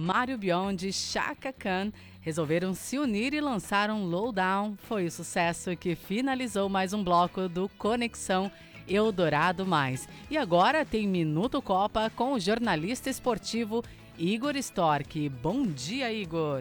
Mário Biondi e Chaka Khan resolveram se unir e lançaram Lowdown. Foi o sucesso que finalizou mais um bloco do Conexão Eldorado Mais. E agora tem Minuto Copa com o jornalista esportivo Igor Storck. Bom dia, Igor.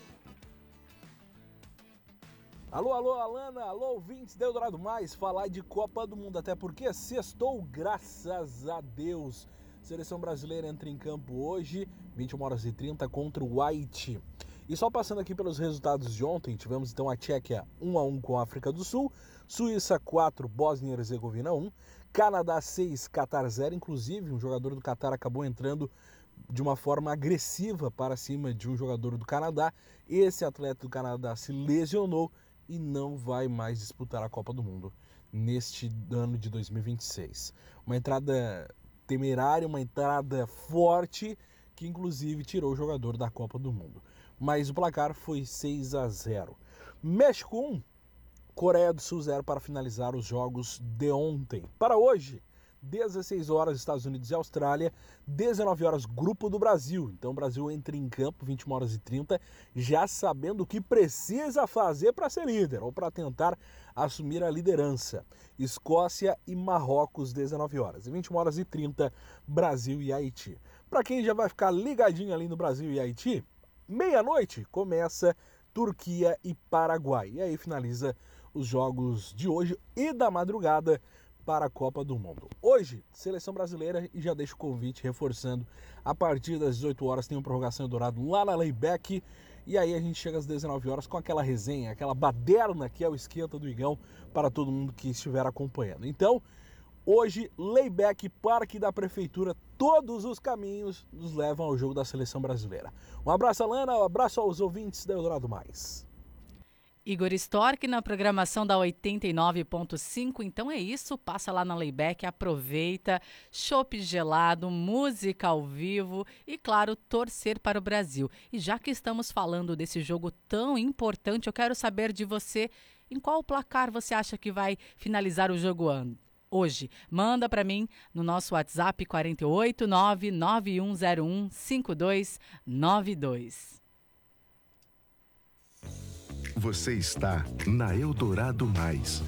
Alô, Alana, alô, ouvintes do Eldorado Mais, falar de Copa do Mundo, até porque sextou, graças a Deus. Seleção brasileira entra em campo hoje, 21h30 contra o Haiti. E só passando aqui pelos resultados de ontem, tivemos então a Tchequia 1-1 com a África do Sul, Suíça 4, Bósnia e Herzegovina 1, Canadá 6, Catar 0, inclusive um jogador do Catar acabou entrando de uma forma agressiva para cima de um jogador do Canadá. Esse atleta do Canadá se lesionou e não vai mais disputar a Copa do Mundo neste ano de 2026. Uma entrada temerária, uma entrada forte, que inclusive tirou o jogador da Copa do Mundo. Mas o placar foi 6-0. México 1, Coreia do Sul 0 para finalizar os jogos de ontem. Para hoje, 16 horas Estados Unidos e Austrália, 19 horas Grupo do Brasil. Então o Brasil entra em campo 21h30, já sabendo o que precisa fazer para ser líder ou para tentar assumir a liderança. Escócia e Marrocos, 19 horas. E 21h30 Brasil e Haiti. Para quem já vai ficar ligadinho ali no Brasil e Haiti, meia-noite começa Turquia e Paraguai. E aí finaliza os jogos de hoje e da madrugada para a Copa do Mundo. Hoje, seleção brasileira, e já deixo o convite reforçando, a partir das 18 horas tem uma prorrogação Eldorado lá na Layback, e aí a gente chega às 19 horas com aquela resenha, aquela baderna que é o esquenta do Igão para todo mundo que estiver acompanhando. Então, hoje, Layback, Parque da Prefeitura, todos os caminhos nos levam ao jogo da seleção brasileira. Um abraço, Alana, um abraço aos ouvintes da Eldorado Mais. Igor Storck na programação da 89.5, então é isso, passa lá na Layback, aproveita, chopp gelado, música ao vivo e, claro, torcer para o Brasil. E já que estamos falando desse jogo tão importante, eu quero saber de você, em qual placar você acha que vai finalizar o jogo hoje? Manda para mim no nosso WhatsApp 489-9101-5292. Você está na Eldorado Mais,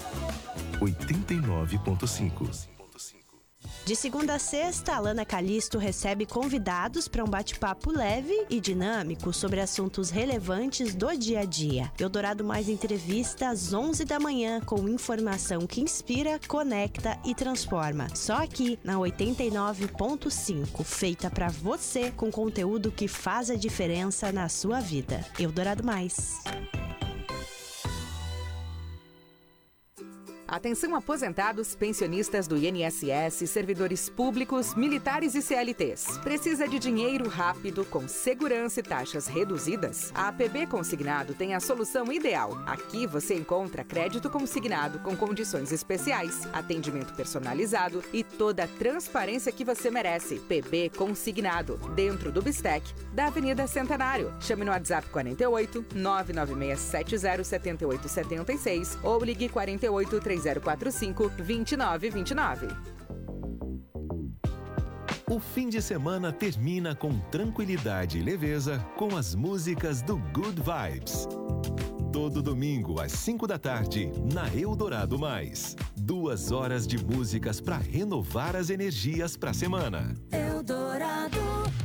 89.5. De segunda a sexta, Alana Calisto recebe convidados para um bate-papo leve e dinâmico sobre assuntos relevantes do dia a dia. Eldorado Mais entrevista às 11 da manhã com informação que inspira, conecta e transforma. Só aqui na 89.5, feita para você com conteúdo que faz a diferença na sua vida. Eldorado Mais. Atenção aposentados, pensionistas do INSS, servidores públicos, militares e CLTs. Precisa de dinheiro rápido, com segurança e taxas reduzidas? A APB Consignado tem a solução ideal. Aqui você encontra crédito consignado com condições especiais, atendimento personalizado e toda a transparência que você merece. PB Consignado, dentro do Bistec, da Avenida Centenário. Chame no WhatsApp 48 99670 7876 ou ligue 48 3045-2929. O fim de semana termina com tranquilidade e leveza com as músicas do Good Vibes. Todo domingo às 5 da tarde na Eldorado Mais. 2 horas de músicas para renovar as energias para a semana. Eldorado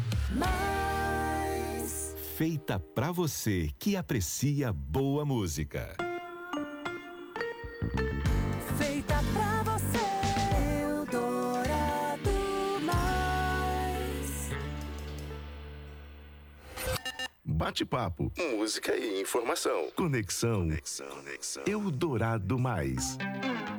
Mais. Feita para você que aprecia boa música. Feita pra você, Eldorado Mais. Bate-papo, música e informação. Conexão Eldorado Mais.